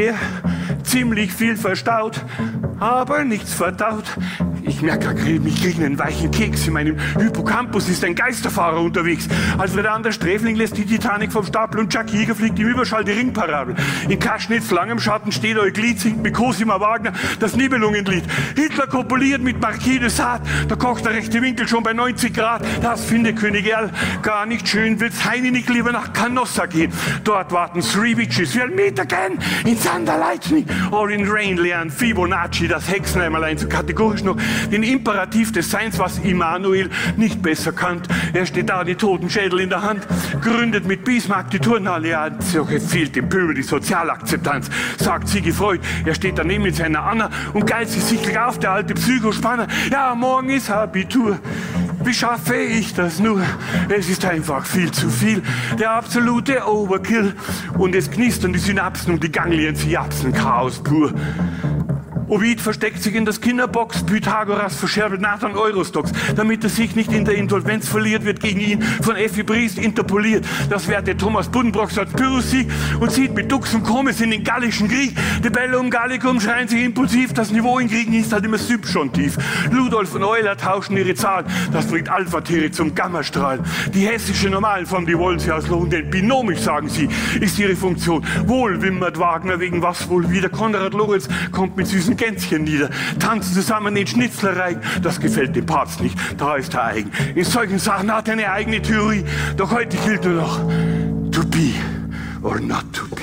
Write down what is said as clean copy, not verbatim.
ziemlich viel verstaut, aber nichts verdaut. Ich merke, ich kriege einen weichen Keks. In meinem Hippocampus ist ein Geisterfahrer unterwegs. Alfred Anders Sträfling lässt die Titanic vom Stapel und Jack Jäger fliegt im Überschall die Ringparabel. In Kaschnitz langem Schatten steht Euklid, singt mit Cosima Wagner das Nibelungenlied. Hitler kopuliert mit Marquis de Sade, da kocht der rechte Winkel schon bei 90 Grad. Das findet König Erl gar nicht schön, will's Heini nicht lieber nach Canossa gehen. Dort warten Three Witches, we'll meet again in Thunder Lightning or in Rain, lernen Fibonacci das Hexenheimerlein so kategorisch noch den Imperativ des Seins, was Immanuel nicht besser kannt. Er steht da, die Totenschädel in der Hand, gründet mit Bismarck die Turnallianz. So fehlt dem Pöbel die Sozialakzeptanz, sagt sie gefreut. Er steht daneben mit seiner Anna und geilt sie sich auf, der alte Psychospanner. Ja, morgen ist Abitur. Wie schaffe ich das nur? Es ist einfach viel zu viel. Der absolute Overkill. Und es knistern die Synapsen und die Ganglien, sie japsen. Chaos pur. Ovid versteckt sich in das Kinderbox, Pythagoras verscherbelt Nathan Eurostox, damit er sich nicht in der Insolvenz verliert, wird gegen ihn von Effi Briest interpoliert. Das werte Thomas Buddenbrocks als Pyrrhussieg und zieht mit Dux und Comes in den gallischen Krieg. De Bellum Gallicum schreien sich impulsiv, das Niveau in Kriegen ist halt immer subjontiv. Ludolf und Euler tauschen ihre Zahlen, das bringt Alpha-Tiere zum Gammastrahl. Die hessische Normalform, die wollen sie ausloben, denn binomisch, sagen sie, ist ihre Funktion. Wohl wimmert Wagner, wegen was wohl wieder. Konrad Lorenz kommt mit süßen Gänschen nieder, tanzen zusammen den Schnitzlerreigen. Das gefällt dem Papst nicht, da ist er eigen. In solchen Sachen hat er eine eigene Theorie, doch heute gilt nur noch to be or not to be.